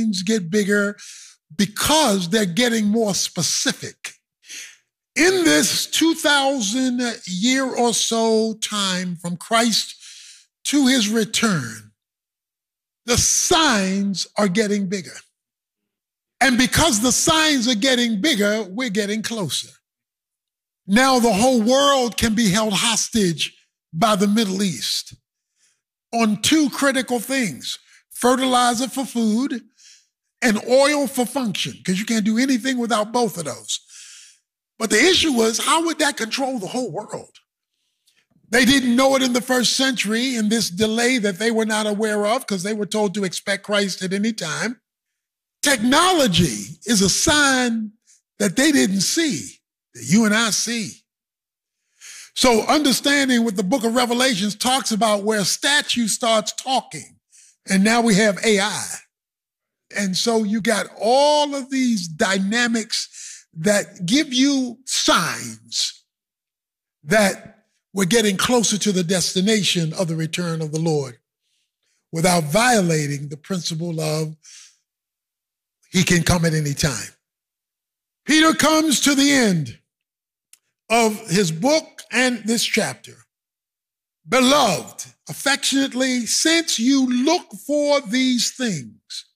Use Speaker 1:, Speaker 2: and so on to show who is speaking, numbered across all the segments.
Speaker 1: get bigger because they're getting more specific. In this 2,000 year or so time from Christ to his return, the signs are getting bigger. And because the signs are getting bigger, we're getting closer. Now the whole world can be held hostage by the Middle East on two critical things: fertilizer for food and oil for function, because you can't do anything without both of those. But the issue was, how would that control the whole world? They didn't know it in the first century, in this delay that they were not aware of, because they were told to expect Christ at any time. Technology is a sign that they didn't see, that you and I see. So understanding what the book of Revelations talks about, where a statue starts talking, and now we have AI. And so you got all of these dynamics that give you signs that we're getting closer to the destination of the return of the Lord without violating the principle of he can come at any time. Peter comes to the end of his book and this chapter. Beloved, affectionately, since you look for these things,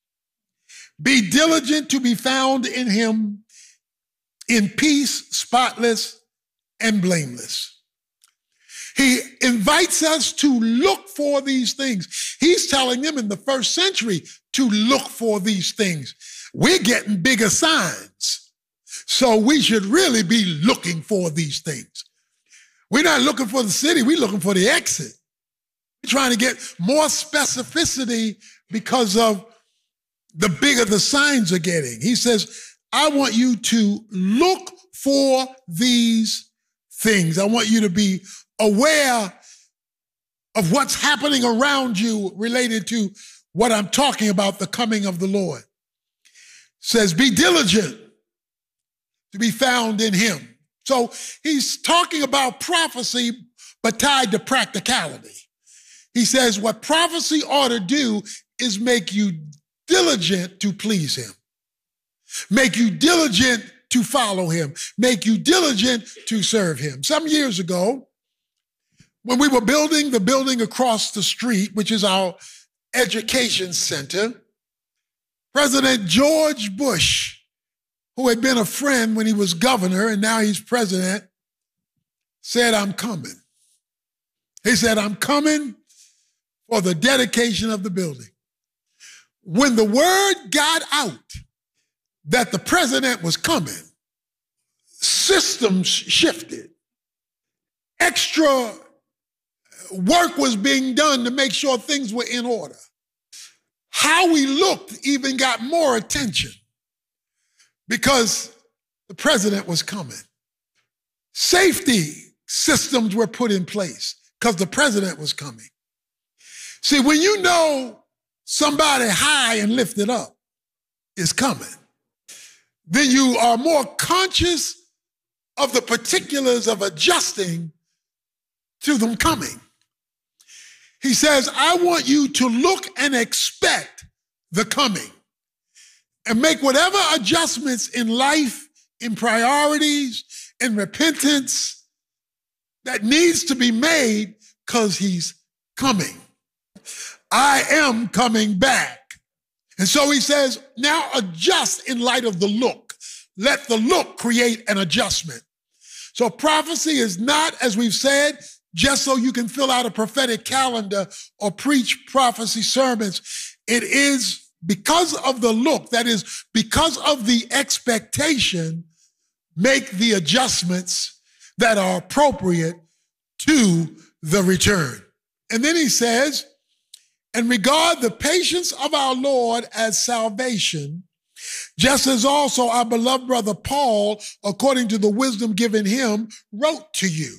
Speaker 1: be diligent to be found in him in peace, spotless, and blameless. He invites us to look for these things. He's telling them in the first century to look for these things. We're getting bigger signs, so we should really be looking for these things. We're not looking for the city, we're looking for the exit. We're trying to get more specificity because of the bigger the signs are getting. He says, I want you to look for these things. I want you to be aware of what's happening around you related to what I'm talking about, the coming of the Lord. Says, be diligent to be found in him. So he's talking about prophecy, but tied to practicality. He says what prophecy ought to do is make you diligent to please him, make you diligent to follow him, make you diligent to serve him. Some years ago, when we were building the building across the street, which is our education center, President George Bush, who had been a friend when he was governor and now he's president, said, I'm coming. He said, I'm coming for the dedication of the building. When the word got out that the president was coming, systems shifted. Extra work was being done to make sure things were in order. How we looked even got more attention because the president was coming. Safety systems were put in place because the president was coming. See, when you know somebody high and lifted up is coming, then you are more conscious of the particulars of adjusting to them coming. He says, I want you to look and expect the coming and make whatever adjustments in life, in priorities, in repentance that needs to be made because he's coming. I am coming back. And so he says, now adjust in light of the look. Let the look create an adjustment. So prophecy is not, as we've said, just so you can fill out a prophetic calendar or preach prophecy sermons. It is because of the look, that is, because of the expectation, make the adjustments that are appropriate to the return. And then he says, and regard the patience of our Lord as salvation, just as also our beloved brother Paul, according to the wisdom given him, wrote to you.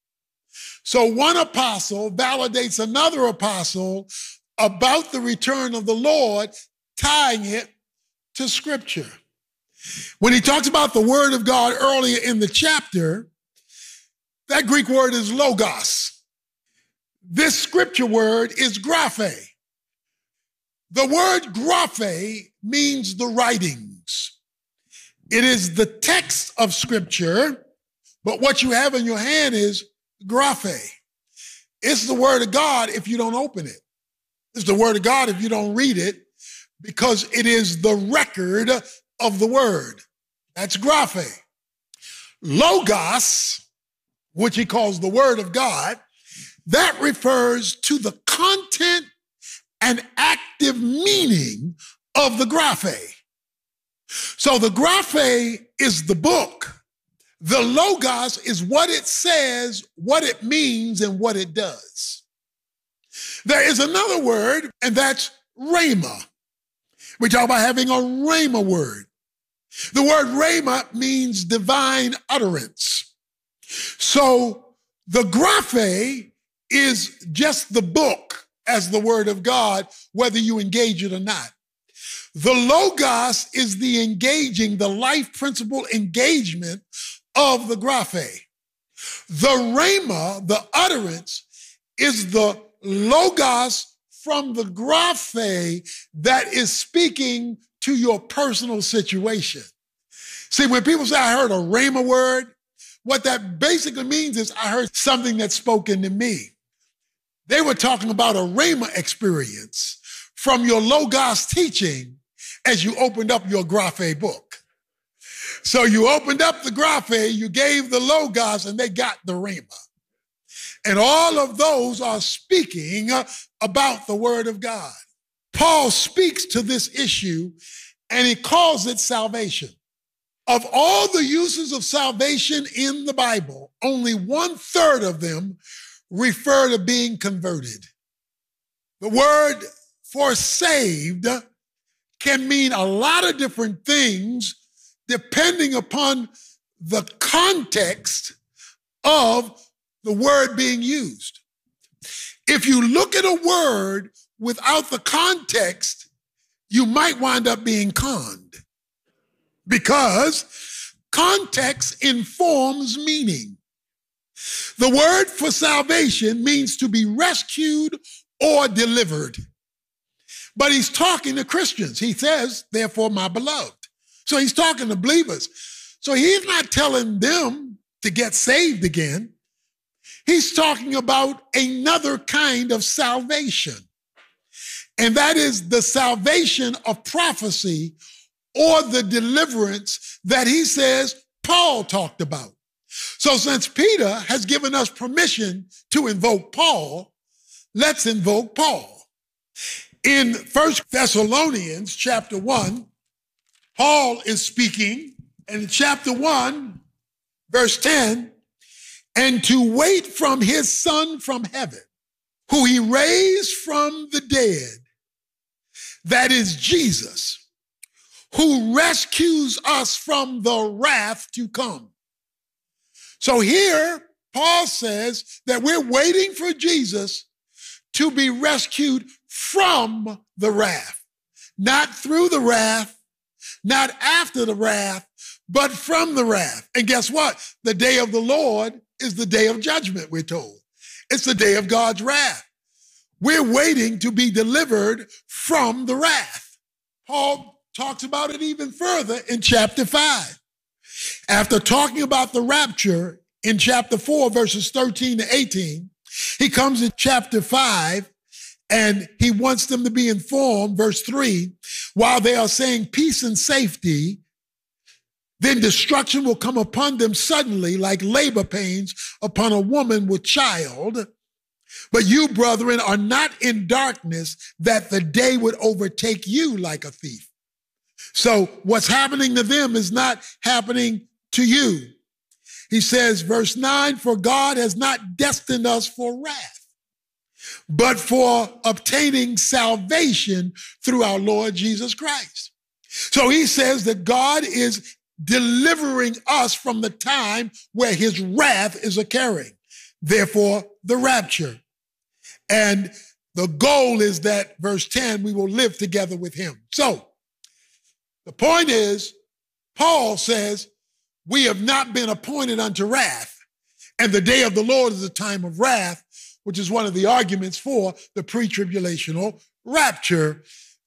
Speaker 1: So one apostle validates another apostle about the return of the Lord, tying it to Scripture. When he talks about the word of God earlier in the chapter, that Greek word is logos. This scripture word is graphe. The word graphe means the writings. It is the text of Scripture, but what you have in your hand is graphe. It's the Word of God if you don't open it. It's the Word of God if you don't read it, because it is the record of the Word. That's graphe. Logos, which he calls the Word of God, that refers to the content and active meaning of the graphe. So the graphe is the book. The logos is what it says, what it means, and what it does. There is another word, and that's rhema. We talk about having a rhema word. The word rhema means divine utterance. So the graphe is just the book as the Word of God, whether you engage it or not. The logos is the engaging, the life principle engagement of the graphe. The rhema, the utterance, is the logos from the graphe that is speaking to your personal situation. See, when people say, I heard a rhema word, what that basically means is I heard something that's spoken to me. They were talking about a rhema experience from your logos teaching as you opened up your graphe book. So you opened up the graphe, you gave the logos, and they got the rhema. And all of those are speaking about the Word of God. Paul speaks to this issue, and he calls it salvation. Of all the uses of salvation in the Bible, only 1/3 of them refer to being converted. The word for saved can mean a lot of different things depending upon the context of the word being used. If you look at a word without the context, you might wind up being conned, because context informs meaning. The word for salvation means to be rescued or delivered. But he's talking to Christians. He says, therefore, my beloved. So he's talking to believers. So he's not telling them to get saved again. He's talking about another kind of salvation. And that is the salvation of prophecy, or the deliverance that he says Paul talked about. So since Peter has given us permission to invoke Paul, let's invoke Paul. In 1 Thessalonians chapter 1, Paul is speaking, and in chapter 1, verse 10, and to wait from his Son from heaven, who he raised from the dead, that is Jesus, who rescues us from the wrath to come. So here, Paul says that we're waiting for Jesus to be rescued from the wrath, not through the wrath, not after the wrath, but from the wrath. And guess what? The day of the Lord is the day of judgment, we're told. It's the day of God's wrath. We're waiting to be delivered from the wrath. Paul talks about it even further in chapter 5. After talking about the rapture in chapter 4, verses 13 to 18, he comes in chapter 5 and he wants them to be informed, verse 3, while they are saying peace and safety, then destruction will come upon them suddenly like labor pains upon a woman with child. But you, brethren, are not in darkness, that the day would overtake you like a thief. So what's happening to them is not happening to you. He says, verse 9, for God has not destined us for wrath, but for obtaining salvation through our Lord Jesus Christ. So he says that God is delivering us from the time where his wrath is occurring. Therefore, the rapture. And the goal is that, verse 10, we will live together with him. So the point is, Paul says, we have not been appointed unto wrath, and the day of the Lord is a time of wrath, which is one of the arguments for the pre-tribulational rapture.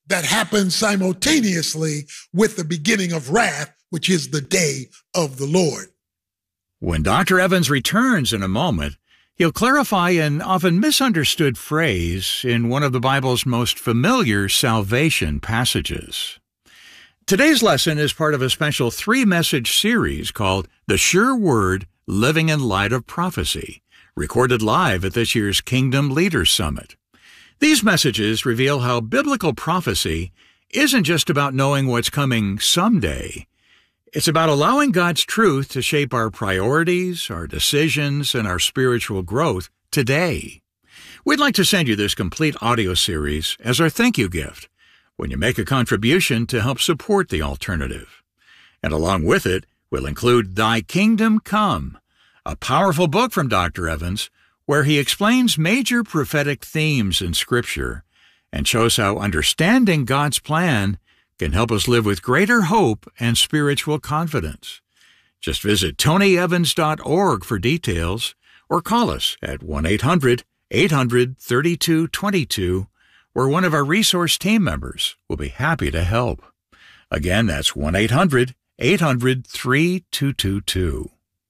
Speaker 1: that happens simultaneously with the beginning of wrath, which is the day of the Lord.
Speaker 2: When Dr. Evans returns in a moment, he'll clarify an often misunderstood phrase in one of the Bible's most familiar salvation passages. Today's lesson is part of a special 3-message series called The Sure Word, Living in Light of Prophecy, recorded live at this year's Kingdom Leaders Summit. These messages reveal how biblical prophecy isn't just about knowing what's coming someday. It's about allowing God's truth to shape our priorities, our decisions, and our spiritual growth today. We'd like to send you this complete audio series as our thank you gift when you make a contribution to help support the alternative. And along with it, we'll include Thy Kingdom Come, a powerful book from Dr. Evans, where he explains major prophetic themes in Scripture and shows how understanding God's plan can help us live with greater hope and spiritual confidence. Just visit tonyevans.org for details or call us at 1-800-800-3222, where one of our resource team members will be happy to help. Again, that's 1-800-800-3222.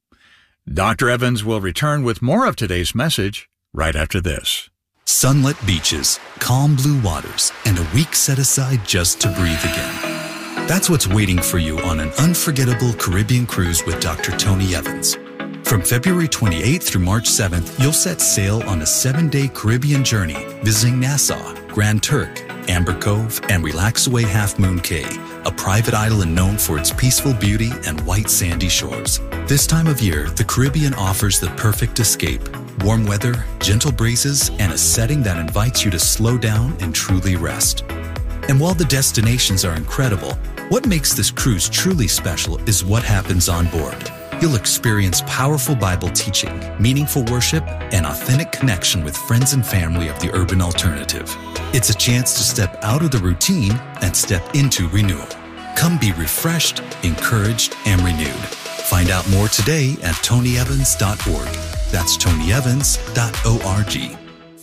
Speaker 2: Dr. Evans will return with more of today's message right after this.
Speaker 3: Sunlit beaches, calm blue waters, and a week set aside just to breathe again. That's what's waiting for you on an unforgettable Caribbean cruise with Dr. Tony Evans. From February 28th through March 7th, you'll set sail on a 7-day Caribbean journey visiting Nassau, Grand Turk, Amber Cove, and Relaxaway Half Moon Cay, a private island known for its peaceful beauty and white sandy shores. This time of year, the Caribbean offers the perfect escape. Warm weather, gentle breezes, and a setting that invites you to slow down and truly rest. And while the destinations are incredible, what makes this cruise truly special is what happens on board. You'll experience powerful Bible teaching, meaningful worship, and authentic connection with friends and family of the urban alternative. It's a chance to step out of the routine and step into renewal. Come be refreshed, encouraged, and renewed. Find out more today at tonyevans.org. That's tonyevans.org.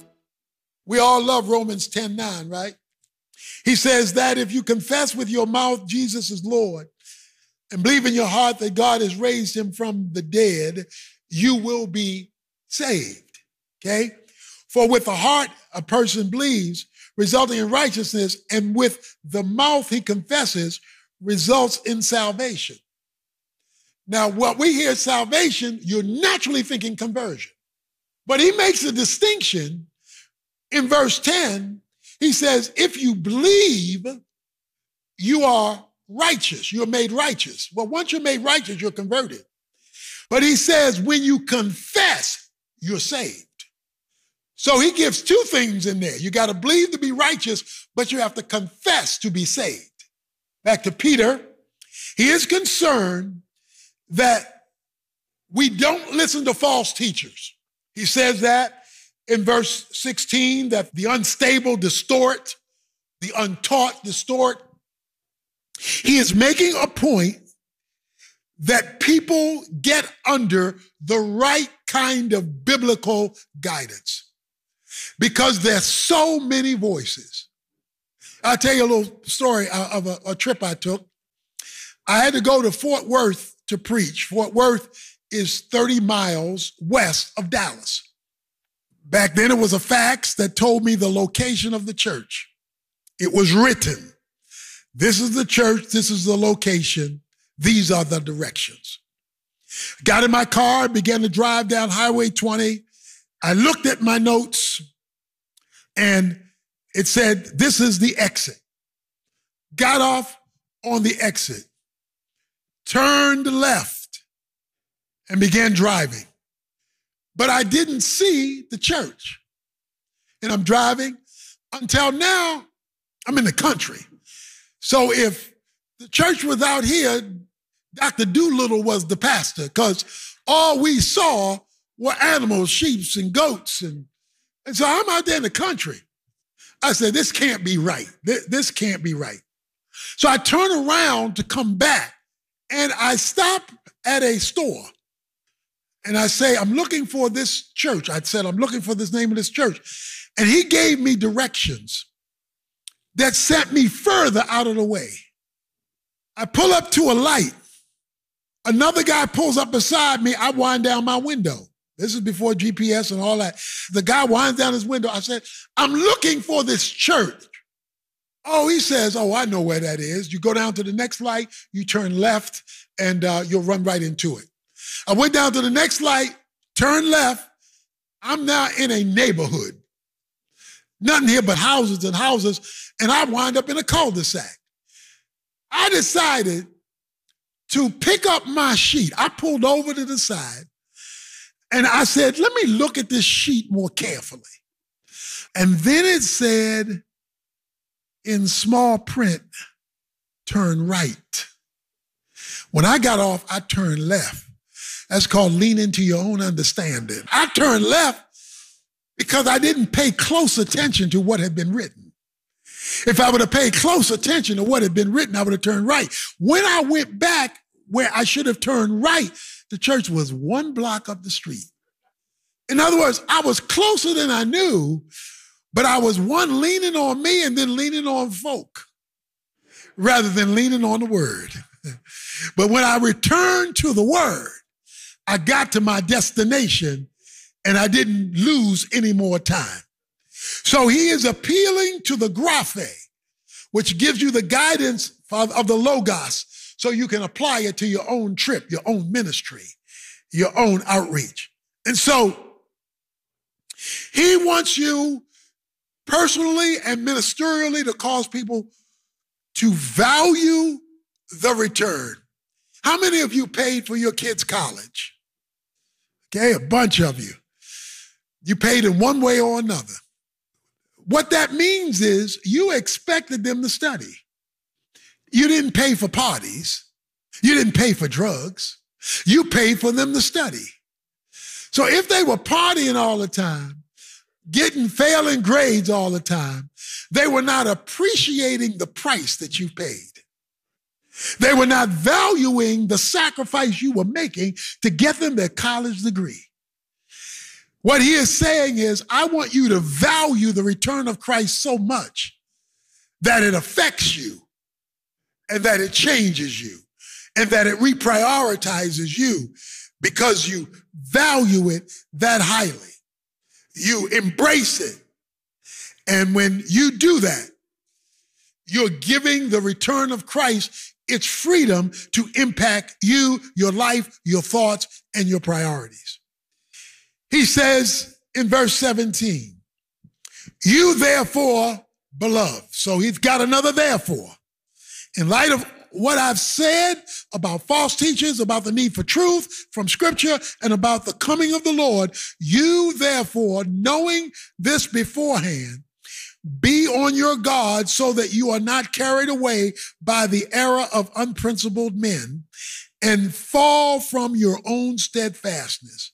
Speaker 1: We all love Romans 10:9, right? He says that if you confess with your mouth Jesus is Lord and believe in your heart that God has raised him from the dead, you will be saved, okay? For with the heart a person believes, resulting in righteousness, and with the mouth he confesses, results in salvation. Now, what we hear salvation, you're naturally thinking conversion. But he makes a distinction in verse 10. He says, if you believe, you are righteous. You're made righteous. Well, once you're made righteous, you're converted. But he says, when you confess, you're saved. So he gives two things in there. You got to believe to be righteous, but you have to confess to be saved. Back to Peter, he is concerned that we don't listen to false teachers. He says that in verse 16, that the unstable distort, the untaught distort. He is making a point that people get under the right kind of biblical guidance because there's so many voices. I'll tell you a little story of a trip I took. I had to go to Fort Worth to preach. Fort Worth is 30 miles west of Dallas. Back then, it was a fax that told me the location of the church. It was written. This is the church. This is the location. These are the directions. Got in my car, began to drive down Highway 20. I looked at my notes, and it said, this is the exit. Got off on the exit, turned left, and began driving. But I didn't see the church. And I'm driving. Until now, I'm in the country. So if the church was out here, Dr. Doolittle was the pastor, because all we saw were animals, sheep and goats. And so I'm out there in the country. I said, this can't be right. This can't be right. So I turn around to come back, and I stop at a store. And I say, I'm looking for this church. I said, I'm looking for this name of this church. And he gave me directions that sent me further out of the way. I pull up to a light. Another guy pulls up beside me. I wind down my window. This is before GPS and all that. The guy winds down his window. I said, I'm looking for this church. Oh, he says, oh, I know where that is. You go down to the next light, you turn left, and you'll run right into it. I went down to the next light, turned left. I'm now in a neighborhood. Nothing here but houses and houses, and I wind up in a cul-de-sac. I decided to pick up my sheet. I pulled over to the side, and I said, let me look at this sheet more carefully. And then it said in small print, turn right. When I got off, I turned left. That's called lean into your own understanding. I turned left because I didn't pay close attention to what had been written. If I would have paid close attention to what had been written, I would have turned right. When I went back where I should have turned right, the church was 1 block up the street. In other words, I was closer than I knew, but I was one leaning on me and then leaning on folk rather than leaning on the word. But when I returned to the word, I got to my destination and I didn't lose any more time. So he is appealing to the graphe, which gives you the guidance of the logos so you can apply it to your own trip, your own ministry, your own outreach. And so he wants you personally and ministerially to cause people to value the return. How many of you paid for your kids' college? Okay, a bunch of you. You paid in one way or another. What that means is you expected them to study. You didn't pay for parties. You didn't pay for drugs. You paid for them to study. So if they were partying all the time, getting failing grades all the time, they were not appreciating the price that you paid. They were not valuing the sacrifice you were making to get them their college degree. What he is saying is, I want you to value the return of Christ so much that it affects you and that it changes you and that it reprioritizes you because you value it that highly. You embrace it. And when you do that, you're giving the return of Christ its freedom to impact you, your life, your thoughts, and your priorities. He says in verse 17, you therefore, beloved. So he's got another therefore. In light of what I've said about false teachers, about the need for truth from Scripture, and about the coming of the Lord, you therefore, knowing this beforehand, be on your guard so that you are not carried away by the error of unprincipled men and fall from your own steadfastness.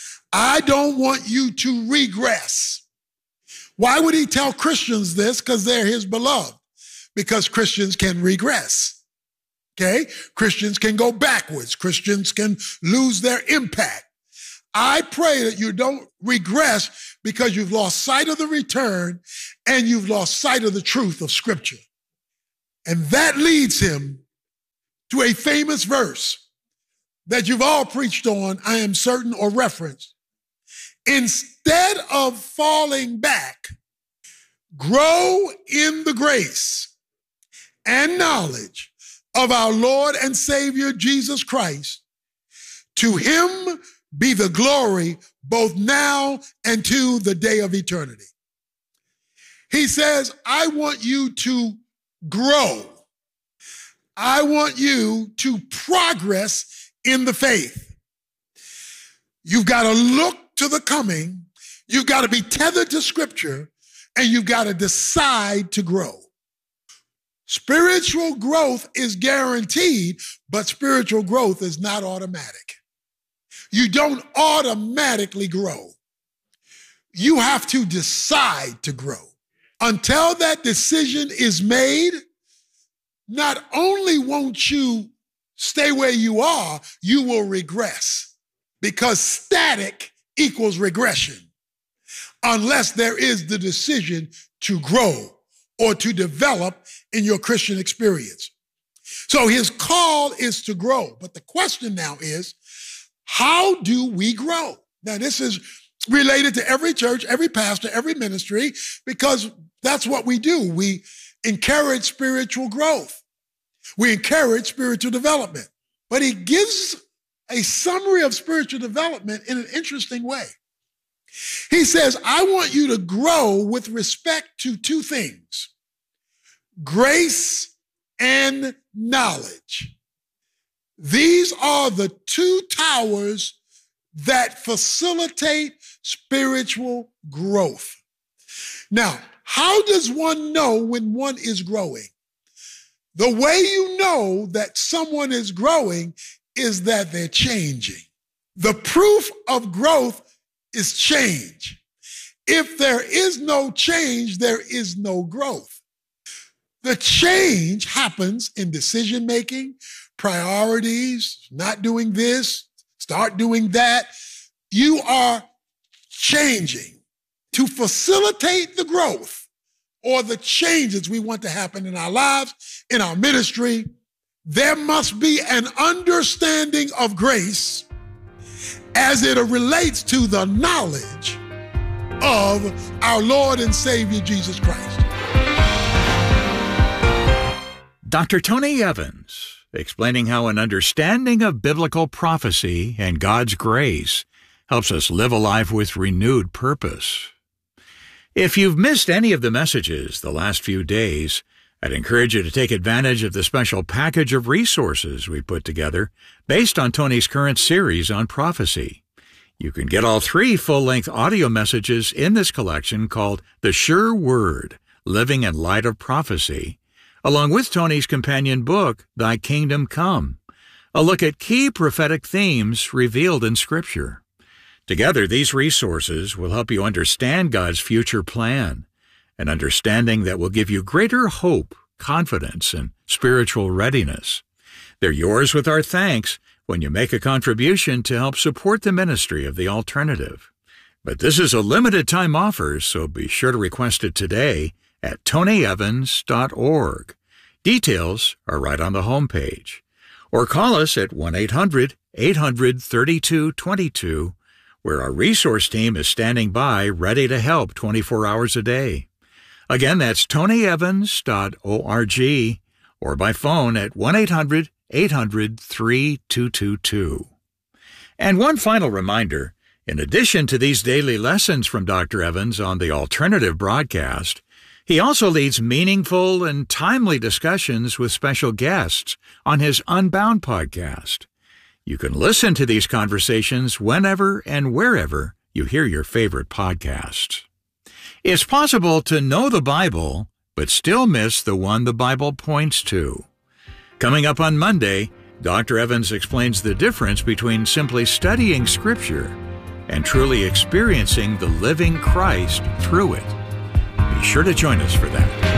Speaker 1: I don't want you to regress. Why would he tell Christians this? Because they're his beloved. Because Christians can regress. Okay? Christians can go backwards. Christians can lose their impact. I pray that you don't regress because you've lost sight of the return and you've lost sight of the truth of Scripture. And that leads him to a famous verse that you've all preached on, I am certain, or referenced. Instead of falling back, grow in the grace and knowledge of our Lord and Savior Jesus Christ. To him be the glory both now and to the day of eternity. He says, I want you to grow. I want you to progress in the faith. You've got to look to the coming. You've got to be tethered to Scripture, and you've got to decide to grow. Spiritual growth is guaranteed, but spiritual growth is not automatic. You don't automatically grow. You have to decide to grow. Until that decision is made, not only won't you stay where you are, you will regress, because static equals regression unless there is the decision to grow or to develop in your Christian experience. So his call is to grow. But the question now is, how do we grow? Now, this is related to every church, every pastor, every ministry, because that's what we do. We encourage spiritual growth. We encourage spiritual development. But he gives a summary of spiritual development in an interesting way. He says, I want you to grow with respect to two things: grace and knowledge. These are the two towers that facilitate spiritual growth. Now, how does one know when one is growing? The way you know that someone is growing is that they're changing. The proof of growth is change. If there is no change, there is no growth. The change happens in decision-making, priorities, not doing this, start doing that. You are changing. To facilitate the growth or the changes we want to happen in our lives, in our ministry, there must be an understanding of grace as it relates to the knowledge of our Lord and Savior, Jesus Christ.
Speaker 2: Dr. Tony Evans, explaining how an understanding of biblical prophecy and God's grace helps us live a life with renewed purpose. If you've missed any of the messages the last few days, I'd encourage you to take advantage of the special package of resources we put together based on Tony's current series on prophecy. You can get all 3 full-length audio messages in this collection called The Sure Word, Living in Light of Prophecy, along with Tony's companion book, Thy Kingdom Come, a look at key prophetic themes revealed in Scripture. Together, these resources will help you understand God's future plan, an understanding that will give you greater hope, confidence, and spiritual readiness. They're yours with our thanks when you make a contribution to help support the ministry of The Alternative. But this is a limited-time offer, so be sure to request it today at tonyevans.org. Details are right on the homepage. Or call us at 1-800-800-3222, where our resource team is standing by ready to help 24 hours a day. Again, that's tonyevans.org or by phone at 1-800-800-3222. And one final reminder, in addition to these daily lessons from Dr. Evans on the Alternative broadcast, he also leads meaningful and timely discussions with special guests on his Unbound podcast. You can listen to these conversations whenever and wherever you hear your favorite podcasts. It's possible to know the Bible, but still miss the one the Bible points to. Coming up on Monday, Dr. Evans explains the difference between simply studying Scripture and truly experiencing the living Christ through it. Be sure to join us for that.